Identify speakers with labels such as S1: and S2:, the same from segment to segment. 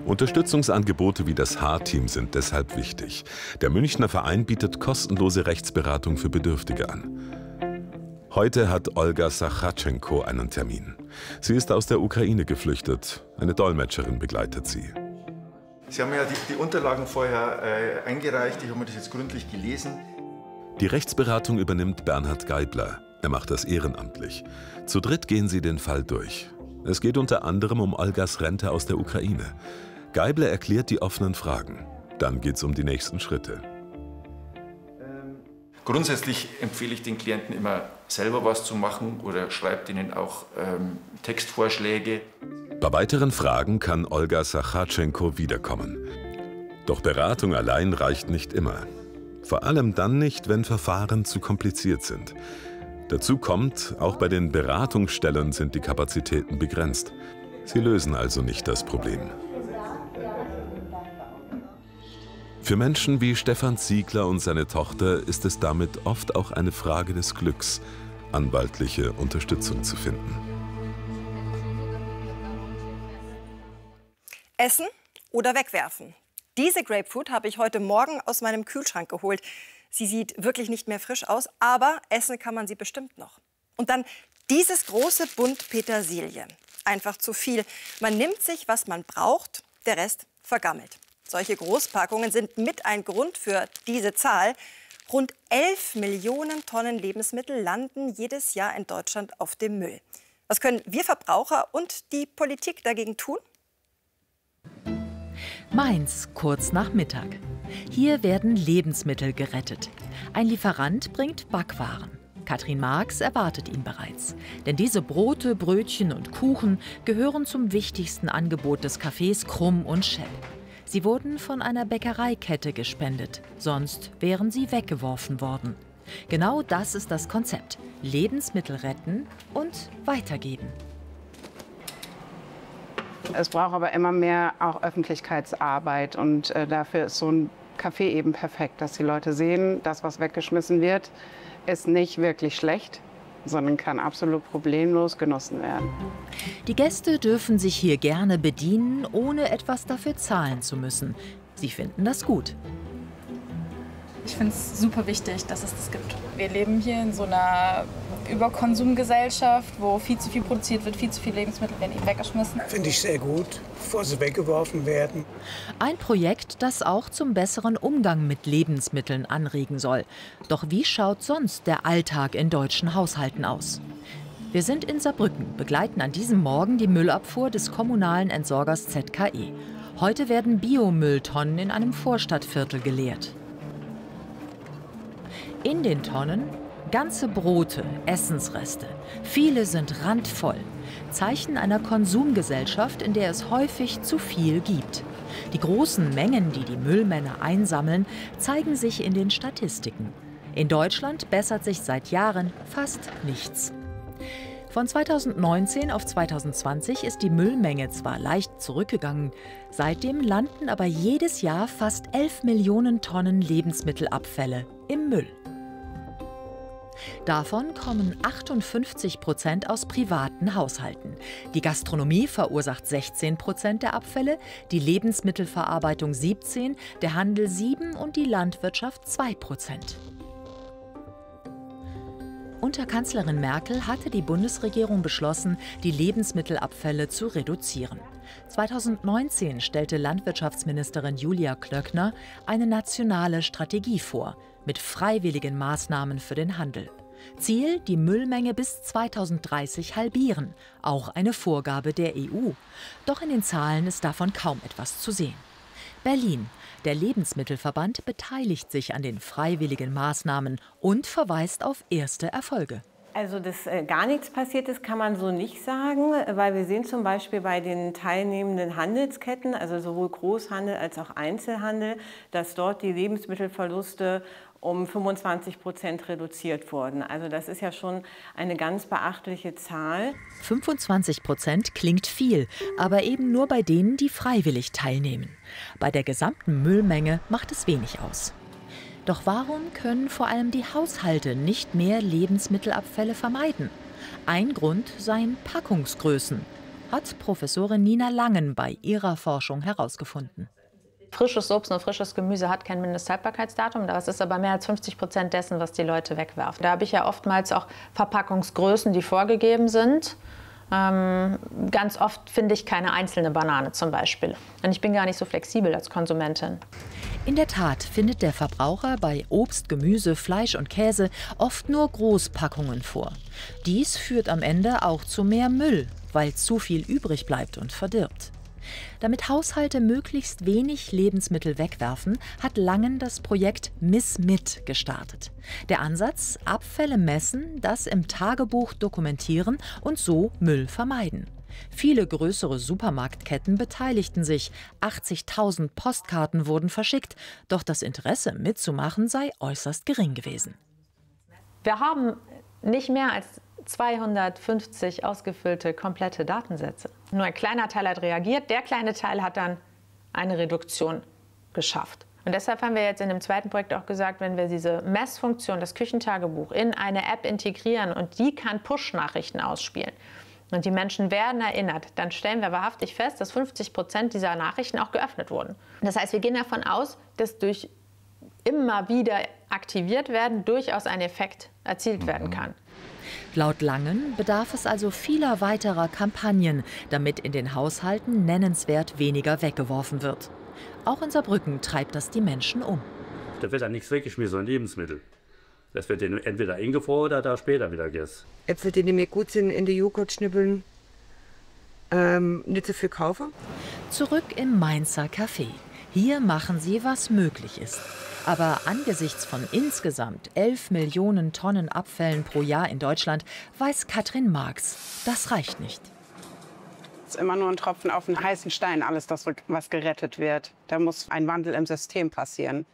S1: Unterstützungsangebote wie das H-Team sind deshalb wichtig. Der Münchner Verein bietet kostenlose Rechtsberatung für Bedürftige an. Heute hat Olga Sachatschenko einen Termin. Sie ist aus der Ukraine geflüchtet. Eine Dolmetscherin begleitet sie.
S2: Sie haben ja die Unterlagen vorher eingereicht. Ich habe mir das jetzt gründlich gelesen.
S1: Die Rechtsberatung übernimmt Bernhard Geibler. Er macht das ehrenamtlich. Zu dritt gehen sie den Fall durch. Es geht unter anderem um Olgas Rente aus der Ukraine. Geibler erklärt die offenen Fragen. Dann geht es um die nächsten Schritte.
S3: Grundsätzlich empfehle ich den Klienten immer, selber was zu machen oder schreibt ihnen auch Textvorschläge.
S1: Bei weiteren Fragen kann Olga Sachatschenko wiederkommen. Doch Beratung allein reicht nicht immer. Vor allem dann nicht, wenn Verfahren zu kompliziert sind. Dazu kommt, auch bei den Beratungsstellen sind die Kapazitäten begrenzt. Sie lösen also nicht das Problem. Für Menschen wie Stefan Ziegler und seine Tochter ist es damit oft auch eine Frage des Glücks, anwaltliche Unterstützung zu finden.
S4: Essen oder wegwerfen? Diese Grapefruit habe ich heute Morgen aus meinem Kühlschrank geholt. Sie sieht wirklich nicht mehr frisch aus, aber essen kann man sie bestimmt noch. Und dann dieses große Bund Petersilie. Einfach zu viel. Man nimmt sich, was man braucht, der Rest vergammelt. Solche Großpackungen sind mit ein Grund für diese Zahl. Rund 11 Millionen Tonnen Lebensmittel landen jedes Jahr in Deutschland auf dem Müll. Was können wir Verbraucher und die Politik dagegen tun?
S5: Mainz, kurz nach Mittag. Hier werden Lebensmittel gerettet. Ein Lieferant bringt Backwaren. Katrin Marx erwartet ihn bereits. Denn diese Brote, Brötchen und Kuchen gehören zum wichtigsten Angebot des Cafés Krumm und Schepp. Sie wurden von einer Bäckereikette gespendet, sonst wären sie weggeworfen worden. Genau das ist das Konzept: Lebensmittel retten und weitergeben.
S6: Es braucht aber immer mehr auch Öffentlichkeitsarbeit und dafür ist so ein Café eben perfekt, dass die Leute sehen, das, was weggeschmissen wird, ist nicht wirklich schlecht, sondern kann absolut problemlos genossen werden.
S5: Die Gäste dürfen sich hier gerne bedienen, ohne etwas dafür zahlen zu müssen. Sie finden das gut.
S7: Ich finde es super wichtig, dass es das gibt. Wir leben hier in so einer Überkonsumgesellschaft, wo viel zu viel produziert wird, viel zu viele Lebensmittel werden eben weggeschmissen.
S8: Finde ich sehr gut, bevor sie weggeworfen werden.
S5: Ein Projekt, das auch zum besseren Umgang mit Lebensmitteln anregen soll. Doch wie schaut sonst der Alltag in deutschen Haushalten aus? Wir sind in Saarbrücken, begleiten an diesem Morgen die Müllabfuhr des kommunalen Entsorgers ZKE. Heute werden Biomülltonnen in einem Vorstadtviertel geleert. In den Tonnen ganze Brote, Essensreste. Viele sind randvoll. Zeichen einer Konsumgesellschaft, in der es häufig zu viel gibt. Die großen Mengen, die die Müllmänner einsammeln, zeigen sich in den Statistiken. In Deutschland bessert sich seit Jahren fast nichts. Von 2019 auf 2020 ist die Müllmenge zwar leicht zurückgegangen, seitdem landen aber jedes Jahr fast 11 Millionen Tonnen Lebensmittelabfälle im Müll. Davon kommen 58% aus privaten Haushalten. Die Gastronomie verursacht 16% der Abfälle, die Lebensmittelverarbeitung 17%, der Handel 7% und die Landwirtschaft 2%. Unter Kanzlerin Merkel hatte die Bundesregierung beschlossen, die Lebensmittelabfälle zu reduzieren. 2019 stellte Landwirtschaftsministerin Julia Klöckner eine nationale Strategie vor, mit freiwilligen Maßnahmen für den Handel. Ziel: die Müllmenge bis 2030 halbieren, auch eine Vorgabe der EU. Doch in den Zahlen ist davon kaum etwas zu sehen. Berlin. Der Lebensmittelverband beteiligt sich an den freiwilligen Maßnahmen und verweist auf erste Erfolge.
S9: Also, dass gar nichts passiert ist, kann man so nicht sagen, weil wir sehen zum Beispiel bei den teilnehmenden Handelsketten, also sowohl Großhandel als auch Einzelhandel, dass dort die Lebensmittelverluste um 25% reduziert wurden. Also das ist ja schon eine ganz beachtliche Zahl.
S5: 25% klingt viel, aber eben nur bei denen, die freiwillig teilnehmen. Bei der gesamten Müllmenge macht es wenig aus. Doch warum können vor allem die Haushalte nicht mehr Lebensmittelabfälle vermeiden? Ein Grund seien Packungsgrößen. hat Professorin Nina Langen bei ihrer Forschung herausgefunden.
S10: Frisches Obst und frisches Gemüse hat kein Mindesthaltbarkeitsdatum. Das ist aber mehr als 50% dessen, was die Leute wegwerfen. Da habe ich ja oftmals auch Verpackungsgrößen, die vorgegeben sind. Ganz oft finde ich keine einzelne Banane zum Beispiel. Und ich bin gar nicht so flexibel als Konsumentin.
S5: In der Tat findet der Verbraucher bei Obst, Gemüse, Fleisch und Käse oft nur Großpackungen vor. Dies führt am Ende auch zu mehr Müll, weil zu viel übrig bleibt und verdirbt. Damit Haushalte möglichst wenig Lebensmittel wegwerfen, hat Langen das Projekt Miss Mit gestartet. Der Ansatz: Abfälle messen, das im Tagebuch dokumentieren und so Müll vermeiden. Viele größere Supermarktketten beteiligten sich. 80.000 Postkarten wurden verschickt. Doch das Interesse mitzumachen sei äußerst gering gewesen.
S10: Wir haben nicht mehr als 250 ausgefüllte komplette Datensätze. Nur ein kleiner Teil hat reagiert. Der kleine Teil hat dann eine Reduktion geschafft. Und deshalb haben wir jetzt in dem zweiten Projekt auch gesagt, wenn wir diese Messfunktion, das Küchentagebuch, in eine App integrieren und die kann Push-Nachrichten ausspielen und die Menschen werden erinnert, dann stellen wir wahrhaftig fest, dass 50% dieser Nachrichten auch geöffnet wurden. Das heißt, wir gehen davon aus, dass durch immer wieder aktiviert werden durchaus ein Effekt erzielt werden kann.
S5: Laut Langen bedarf es also vieler weiterer Kampagnen, damit in den Haushalten nennenswert weniger weggeworfen wird. Auch in Saarbrücken treibt das die Menschen um.
S11: Da wird dann nichts weggeschmissen, ein Lebensmittel. Das wird entweder eingefroren oder da später wieder gegessen.
S12: Äpfel, die nicht mehr gut sind, in den Joghurt schnippeln, nicht so viel kaufen.
S5: Zurück im Mainzer Café. Hier machen sie, was möglich ist. Aber angesichts von insgesamt 11 Millionen Tonnen Abfällen pro Jahr in Deutschland weiß Katrin Marx, das reicht nicht.
S6: Es ist immer nur ein Tropfen auf einen heißen Stein, alles das, was gerettet wird. Da muss ein Wandel im System passieren.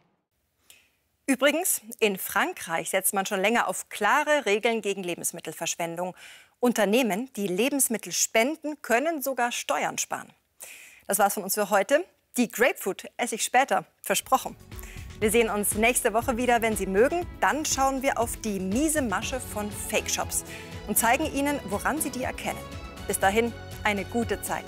S4: Übrigens, in Frankreich setzt man schon länger auf klare Regeln gegen Lebensmittelverschwendung. Unternehmen, die Lebensmittel spenden, können sogar Steuern sparen. Das war's von uns für heute. Die Grapefruit esse ich später, versprochen. Wir sehen uns nächste Woche wieder, wenn Sie mögen. Dann schauen wir auf die miese Masche von Fake-Shops und zeigen Ihnen, woran Sie die erkennen. Bis dahin, eine gute Zeit.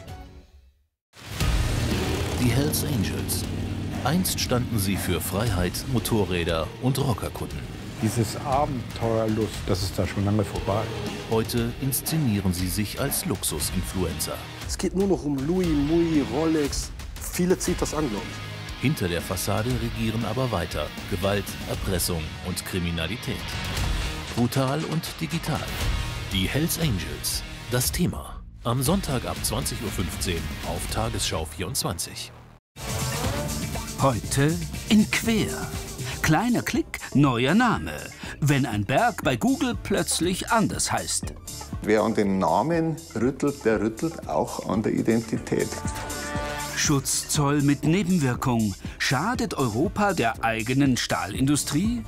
S13: Die Hells Angels. Einst standen sie für Freiheit, Motorräder und Rockerkutten.
S14: Dieses Abenteuerlust, das ist da schon lange vorbei.
S13: Heute inszenieren sie sich als Luxusinfluencer.
S15: Es geht nur noch um Louis, Mui, Rolex. Viele zieht das an, glaube ich.
S13: Hinter der Fassade regieren aber weiter Gewalt, Erpressung und Kriminalität. Brutal und digital. Die Hells Angels. Das Thema. Am Sonntag ab 20:15 Uhr auf Tagesschau 24.
S16: Heute in Quer. Kleiner Klick, neuer Name. Wenn ein Berg bei Google plötzlich anders heißt.
S17: Wer an den Namen rüttelt, der rüttelt auch an der Identität.
S16: Schutzzoll mit Nebenwirkung. Schadet Europa der eigenen Stahlindustrie?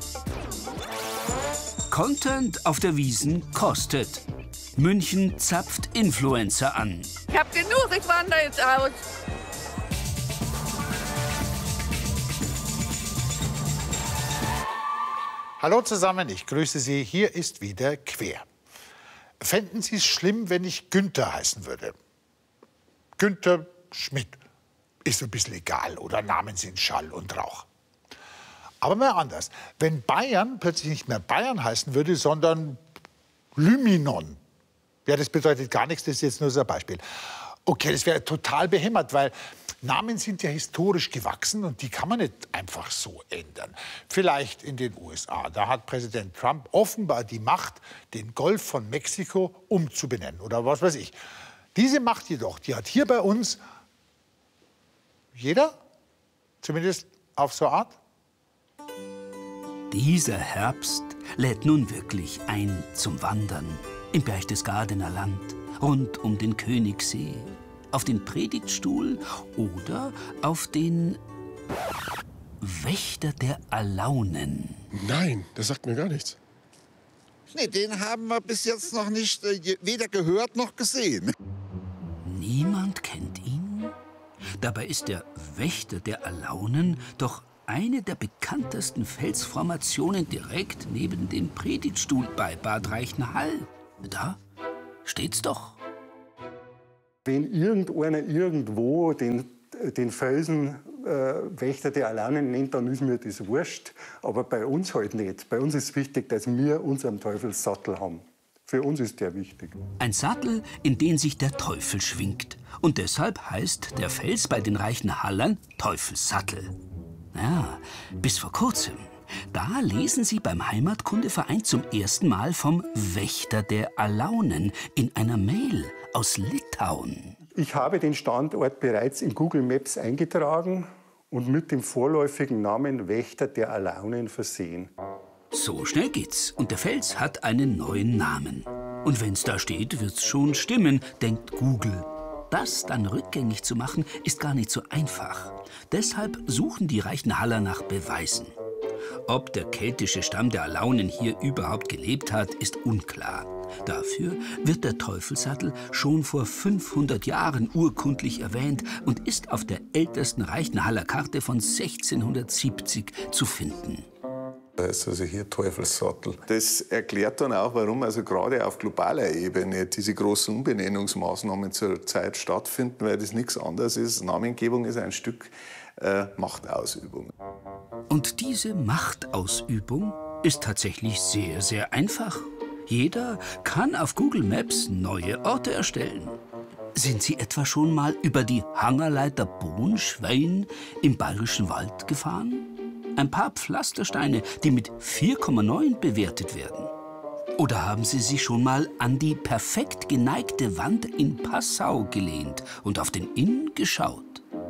S16: Content auf der Wiesn kostet. München zapft Influencer an.
S18: Ich hab genug, ich wandere jetzt aus.
S19: Hallo zusammen, ich grüße Sie. Hier ist wieder Quer. Fänden Sie es schlimm, wenn ich Günther heißen würde? Günther Schmidt. Ist ein bisschen egal, oder Namen sind Schall und Rauch. Aber mal anders. Wenn Bayern plötzlich nicht mehr Bayern heißen würde, sondern Lyminon. Ja, das bedeutet gar nichts, das ist jetzt nur so ein Beispiel. Okay, das wäre total behämmert, weil Namen sind ja historisch gewachsen und die kann man nicht einfach so ändern. Vielleicht in den USA. Da hat Präsident Trump offenbar die Macht, den Golf von Mexiko umzubenennen oder was weiß ich. Diese Macht jedoch, die hat hier bei uns jeder, zumindest auf so eine Art.
S16: Dieser Herbst lädt nun wirklich ein zum Wandern im Berchtesgadener Land, rund um den Königssee, auf den Predigtstuhl oder auf den Wächter der Alaunen.
S15: Nein, das sagt mir gar nichts.
S20: Nee, den haben wir bis jetzt noch nicht weder gehört noch gesehen.
S16: Niemand kennt ihn? Dabei ist der Wächter der Alaunen doch eine der bekanntesten Felsformationen direkt neben dem Predigtstuhl bei Bad Reichenhall. Da steht's doch.
S21: Wenn irgendeiner irgendwo den Felsen Wächter der Alaunen nennt, dann ist mir das wurscht. Aber bei uns halt nicht. Bei uns ist wichtig, dass wir unseren Teufelssattel haben. Für uns ist der wichtig.
S16: Ein Sattel, in den sich der Teufel schwingt. Und deshalb heißt der Fels bei den reichen Hallern Teufelssattel. Ja, bis vor kurzem. Da lesen Sie beim Heimatkundeverein zum ersten Mal vom Wächter der Alaunen in einer Mail aus Litauen.
S21: Ich habe den Standort bereits in Google Maps eingetragen und mit dem vorläufigen Namen Wächter der Alaunen versehen.
S16: So schnell geht's. Und der Fels hat einen neuen Namen. Und wenn's da steht, wird's schon stimmen, denkt Google. Das dann rückgängig zu machen, ist gar nicht so einfach. Deshalb suchen die reichen Haller nach Beweisen. Ob der keltische Stamm der Alaunen hier überhaupt gelebt hat, ist unklar. Dafür wird der Teufelssattel schon vor 500 Jahren urkundlich erwähnt und ist auf der ältesten Reichenhaller Karte von 1670 zu finden.
S17: Da ist also hier Teufelssattel. Das erklärt dann auch, warum also gerade auf globaler Ebene diese großen Umbenennungsmaßnahmen zur Zeit stattfinden, weil das nichts anderes ist. Namengebung ist ein Stück Machtausübung.
S16: Und diese Machtausübung ist tatsächlich sehr, sehr einfach. Jeder kann auf Google Maps neue Orte erstellen. Sind Sie etwa schon mal über die Hangerleiter Bohnschwein im Bayerischen Wald gefahren? Ein paar Pflastersteine, die mit 4,9 bewertet werden. Oder haben Sie sich schon mal an die perfekt geneigte Wand in Passau gelehnt und auf den Inn geschaut?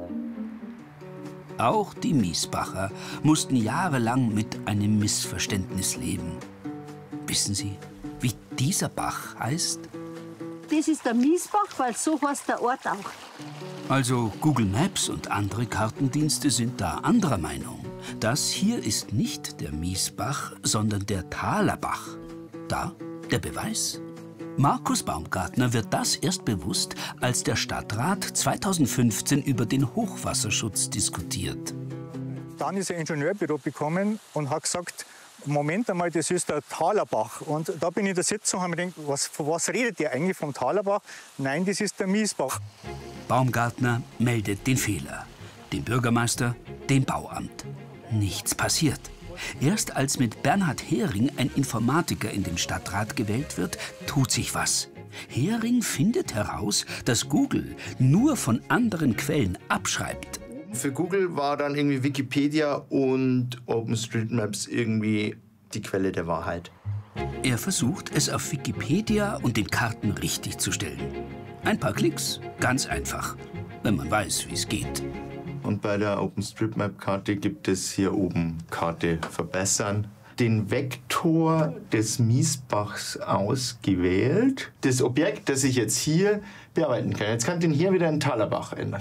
S16: Auch die Miesbacher mussten jahrelang mit einem Missverständnis leben. Wissen Sie, wie dieser Bach heißt?
S22: Das ist der Miesbach, weil so heißt der Ort auch.
S16: Also Google Maps und andere Kartendienste sind da anderer Meinung. Das hier ist nicht der Miesbach, sondern der Talerbach. Da der Beweis. Markus Baumgartner wird das erst bewusst, als der Stadtrat 2015 über den Hochwasserschutz diskutiert.
S23: Dann ist ein Ingenieurbüro gekommen und hat gesagt, Moment einmal, das ist der Talerbach. Und da bin ich in der Sitzung und habe mir gedacht, von was redet ihr eigentlich vom Talerbach? Nein, das ist der Miesbach.
S16: Baumgartner meldet den Fehler. Dem Bürgermeister, dem Bauamt. Nichts passiert. Erst als mit Bernhard Hering ein Informatiker in den Stadtrat gewählt wird, tut sich was. Hering findet heraus, dass Google nur von anderen Quellen abschreibt.
S24: Für Google war dann irgendwie Wikipedia und OpenStreetMaps irgendwie die Quelle der Wahrheit.
S16: Er versucht, es auf Wikipedia und den Karten richtig zu stellen. Ein paar Klicks, ganz einfach, wenn man weiß, wie es geht.
S24: Und bei der OpenStreetMap-Karte gibt es hier oben Karte verbessern. Den Vektor des Miesbachs ausgewählt. Das Objekt, das ich jetzt hier bearbeiten kann. Jetzt kann ich den hier wieder in Talerbach ändern.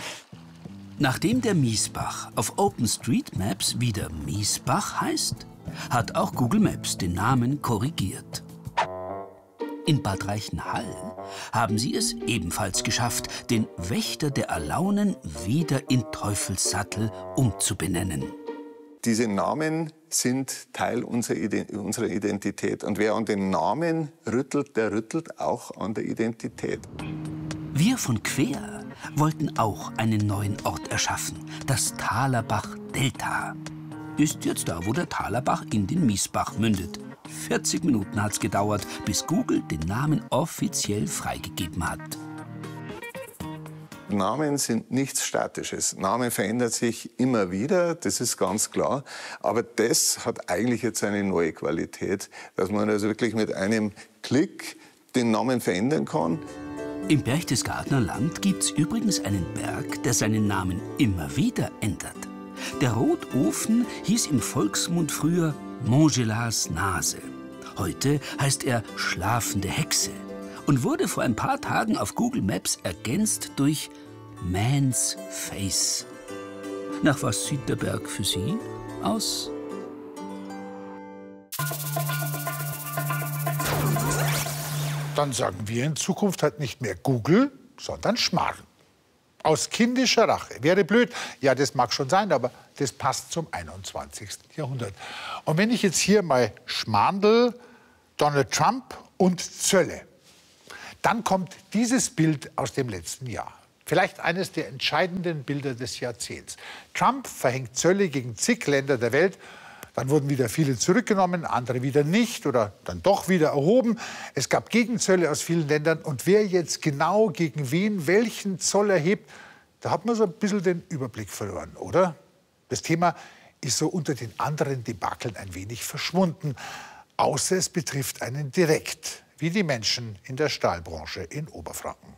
S16: Nachdem der Miesbach auf OpenStreetMaps wieder Miesbach heißt, hat auch Google Maps den Namen korrigiert. In Bad Reichenhall haben sie es ebenfalls geschafft, den Wächter der Alaunen wieder in Teufelssattel umzubenennen.
S17: Diese Namen sind Teil unserer Identität. Und wer an den Namen rüttelt, der rüttelt auch an der Identität.
S16: Wir von Quer wollten auch einen neuen Ort erschaffen, das Talerbach-Delta. Ist jetzt da, wo der Talerbach in den Miesbach mündet. 40 Minuten hat's gedauert, bis Google den Namen offiziell freigegeben hat.
S17: Namen sind nichts Statisches. Namen verändert sich immer wieder, das ist ganz klar. Aber das hat eigentlich jetzt eine neue Qualität, dass man also wirklich mit einem Klick den Namen verändern kann.
S16: Im Berchtesgadener Land gibt's übrigens einen Berg, der seinen Namen immer wieder ändert. Der Rotofen hieß im Volksmund früher Montgelas Nase. Heute heißt er Schlafende Hexe und wurde vor ein paar Tagen auf Google Maps ergänzt durch Man's Face. Nach was sieht der Berg für Sie aus?
S19: Dann sagen wir in Zukunft halt nicht mehr Google, sondern Schmarrn. Aus kindischer Rache. Wäre blöd. Ja, das mag schon sein, aber das passt zum 21. Jahrhundert. Und wenn ich jetzt hier mal Schmarndl, Donald Trump und Zölle. Dann kommt dieses Bild aus dem letzten Jahr. Vielleicht eines der entscheidenden Bilder des Jahrzehnts. Trump verhängt Zölle gegen zig Länder der Welt. Dann wurden wieder viele zurückgenommen, andere wieder nicht oder dann doch wieder erhoben. Es gab Gegenzölle aus vielen Ländern. Und wer jetzt genau gegen wen welchen Zoll erhebt, da hat man so ein bisschen den Überblick verloren, oder? Das Thema ist so unter den anderen Debakeln ein wenig verschwunden. Außer es betrifft einen direkt, wie die Menschen in der Stahlbranche in Oberfranken.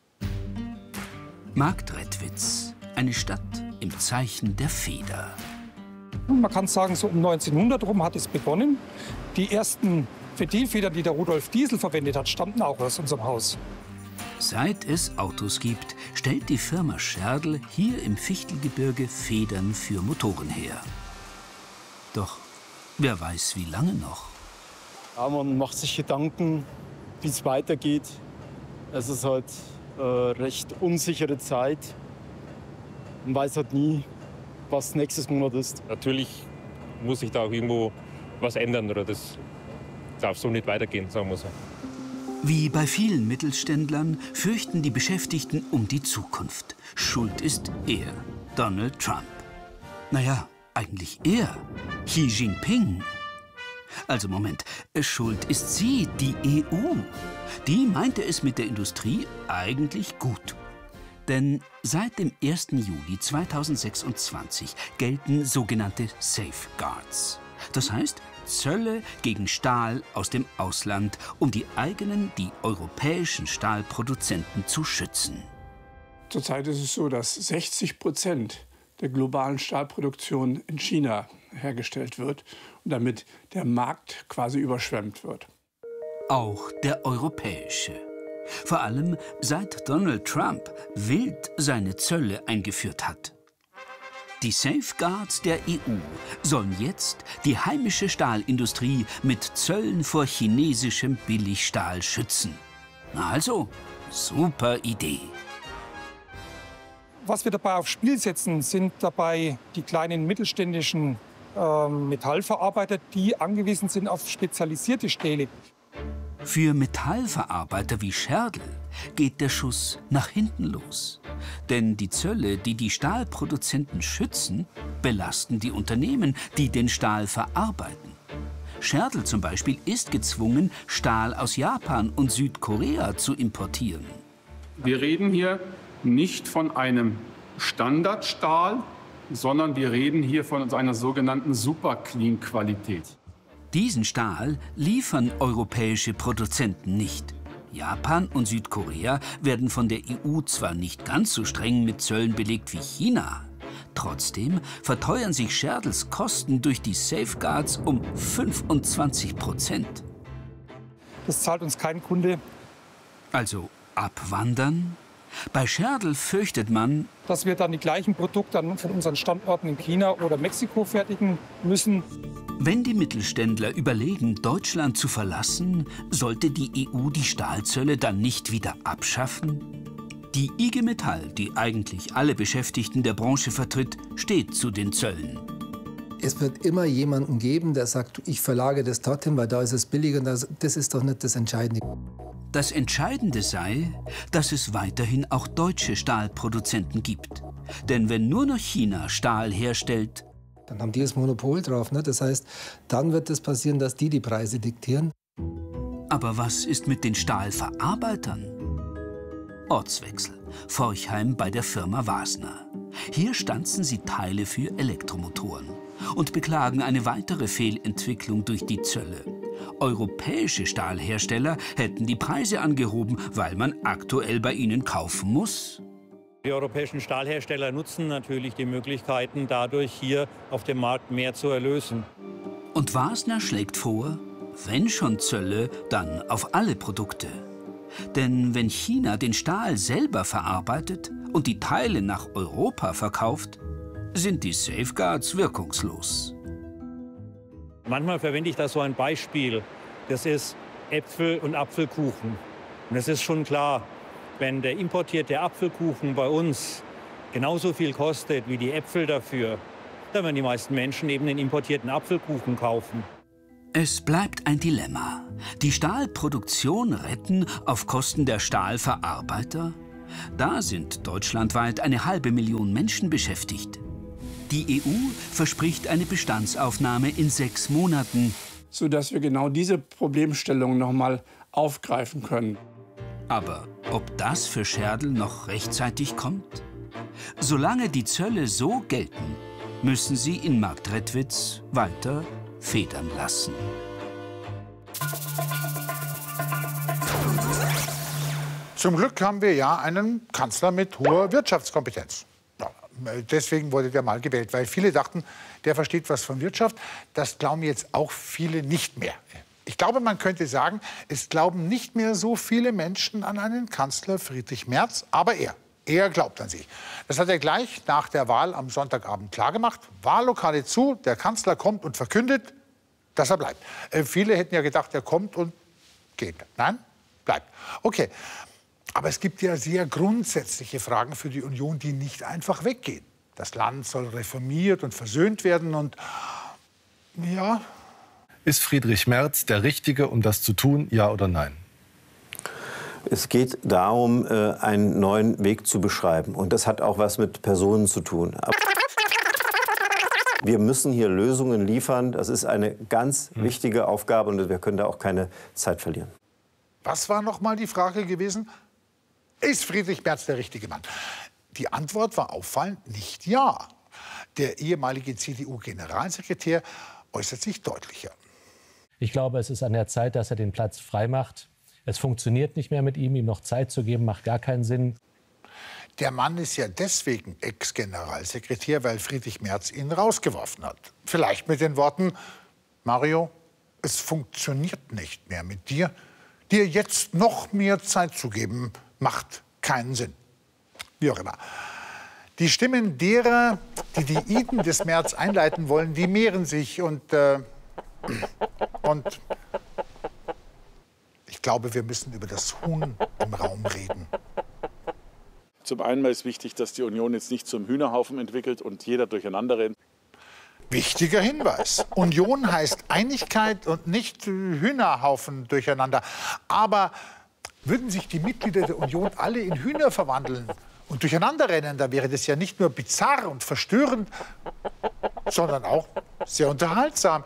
S16: Marktredwitz, eine Stadt im Zeichen der Feder.
S1: Man kann sagen, so um 1900 rum hat es begonnen. Die ersten Ventilfedern, die der Rudolf Diesel verwendet hat, stammten auch aus unserem Haus.
S16: Seit es Autos gibt, stellt die Firma Scherdl hier im Fichtelgebirge Federn für Motoren her. Doch wer weiß, wie lange noch?
S2: Ja, man macht sich Gedanken, wie es weitergeht. Es ist halt recht unsichere Zeit. Man weiß halt nie, was nächstes Monat ist.
S3: Natürlich muss sich da auch irgendwo was ändern, oder das darf so nicht weitergehen, sagen wir so.
S16: Wie bei vielen Mittelständlern fürchten die Beschäftigten um die Zukunft. Schuld ist er, Donald Trump. Naja, eigentlich er, Xi Jinping. Also Moment, schuld ist sie, die EU. Die meinte es mit der Industrie eigentlich gut. Denn seit dem 1. Juli 2026 gelten sogenannte Safeguards. Das heißt, Zölle gegen Stahl aus dem Ausland, um die eigenen, die europäischen Stahlproduzenten zu schützen.
S7: Zurzeit ist es so, dass 60% der globalen Stahlproduktion in China hergestellt wird und damit der Markt quasi überschwemmt wird.
S16: Auch der europäische. Vor allem seit Donald Trump wild seine Zölle eingeführt hat. Die Safeguards der EU sollen jetzt die heimische Stahlindustrie mit Zöllen vor chinesischem Billigstahl schützen. Na also, super Idee.
S1: Was wir dabei aufs Spiel setzen, sind dabei die kleinen mittelständischen Metallverarbeiter, die angewiesen sind auf spezialisierte Stähle.
S16: Für Metallverarbeiter wie Scherdl geht der Schuss nach hinten los. Denn die Zölle, die die Stahlproduzenten schützen, belasten die Unternehmen, die den Stahl verarbeiten. Scherdl zum Beispiel ist gezwungen, Stahl aus Japan und Südkorea zu importieren.
S25: Wir reden hier nicht von einem Standardstahl, sondern wir reden hier von einer sogenannten Super-Clean-Qualität.
S16: Diesen Stahl liefern europäische Produzenten nicht. Japan und Südkorea werden von der EU zwar nicht ganz so streng mit Zöllen belegt wie China. Trotzdem verteuern sich Scherdls Kosten durch die Safeguards um 25%.
S1: Das zahlt uns kein Kunde.
S16: Also abwandern? Bei Scherdl fürchtet man,
S1: dass wir dann die gleichen Produkte von unseren Standorten in China oder Mexiko fertigen müssen.
S16: Wenn die Mittelständler überlegen, Deutschland zu verlassen, sollte die EU die Stahlzölle dann nicht wieder abschaffen? Die IG Metall, die eigentlich alle Beschäftigten der Branche vertritt, steht zu den Zöllen.
S26: Es wird immer jemanden geben, der sagt, ich verlage das dorthin, weil da ist es billiger. Das ist doch nicht das Entscheidende.
S16: Das Entscheidende sei, dass es weiterhin auch deutsche Stahlproduzenten gibt. Denn wenn nur noch China Stahl herstellt,
S26: dann haben die das Monopol drauf. Ne? Das heißt, dann wird es passieren, dass die Preise diktieren.
S16: Aber was ist mit den Stahlverarbeitern? Ortswechsel. Forchheim bei der Firma Wasner. Hier stanzen sie Teile für Elektromotoren und beklagen eine weitere Fehlentwicklung durch die Zölle. Europäische Stahlhersteller hätten die Preise angehoben, weil man aktuell bei ihnen kaufen muss.
S27: Die europäischen Stahlhersteller nutzen natürlich die Möglichkeiten, dadurch hier auf dem Markt mehr zu erlösen.
S16: Und Wasner schlägt vor, wenn schon Zölle, dann auf alle Produkte. Denn wenn China den Stahl selber verarbeitet und die Teile nach Europa verkauft, sind die Safeguards wirkungslos.
S27: Manchmal verwende ich da so ein Beispiel. Das ist Äpfel und Apfelkuchen. Und es ist schon klar, wenn der importierte Apfelkuchen bei uns genauso viel kostet wie die Äpfel dafür, dann werden die meisten Menschen eben den importierten Apfelkuchen kaufen.
S16: Es bleibt ein Dilemma. Die Stahlproduktion retten auf Kosten der Stahlverarbeiter? Da sind deutschlandweit 500.000 Menschen beschäftigt. Die EU verspricht eine Bestandsaufnahme in 6 Monaten.
S7: Sodass wir genau diese Problemstellung noch mal aufgreifen können.
S16: Aber ob das für Scherdl noch rechtzeitig kommt? Solange die Zölle so gelten, müssen sie in Marktredwitz weiter federn lassen.
S19: Zum Glück haben wir ja einen Kanzler mit hoher Wirtschaftskompetenz. Ja, deswegen wurde der mal gewählt, weil viele dachten, der versteht was von Wirtschaft. Das glauben jetzt auch viele nicht mehr. Ich glaube, man könnte sagen, es glauben nicht mehr so viele Menschen an einen Kanzler Friedrich Merz, aber er glaubt an sie. Das hat er gleich nach der Wahl am Sonntagabend klargemacht. Wahllokale zu, der Kanzler kommt und verkündet, dass er bleibt. Viele hätten ja gedacht, er kommt und geht. Nein, bleibt. Okay, aber es gibt ja sehr grundsätzliche Fragen für die Union, die nicht einfach weggehen. Das Land soll reformiert und versöhnt werden und ja...
S5: Ist Friedrich Merz der Richtige, um das zu tun, ja oder nein?
S6: Es geht darum, einen neuen Weg zu beschreiben. Und das hat auch was mit Personen zu tun. Wir müssen hier Lösungen liefern. Das ist eine ganz wichtige Aufgabe und wir können da auch keine Zeit verlieren.
S19: Was war noch mal die Frage gewesen? Ist Friedrich Merz der richtige Mann? Die Antwort war auffallend nicht ja. Der ehemalige CDU-Generalsekretär äußert sich deutlicher.
S8: Ich glaube, es ist an der Zeit, dass er den Platz freimacht. Es funktioniert nicht mehr mit ihm. Ihm noch Zeit zu geben, macht gar keinen Sinn.
S19: Der Mann ist ja deswegen Ex-Generalsekretär, weil Friedrich Merz ihn rausgeworfen hat. Vielleicht mit den Worten, Mario, es funktioniert nicht mehr mit dir. Dir jetzt noch mehr Zeit zu geben, macht keinen Sinn. Wie auch immer. Die Stimmen derer, die die Iden des Merz einleiten wollen, die mehren sich. Und ich glaube, wir müssen über das Huhn im Raum reden.
S9: Zum einen ist wichtig, dass die Union jetzt nicht zum Hühnerhaufen entwickelt und jeder durcheinander rennt.
S19: Wichtiger Hinweis. Union heißt Einigkeit und nicht Hühnerhaufen durcheinander. Aber würden sich die Mitglieder der Union alle in Hühner verwandeln und durcheinander rennen, da wäre das ja nicht nur bizarr und verstörend, sondern auch sehr unterhaltsam.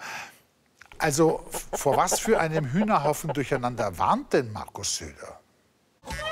S19: Also vor was für einem Hühnerhaufen durcheinander warnt denn Markus Söder?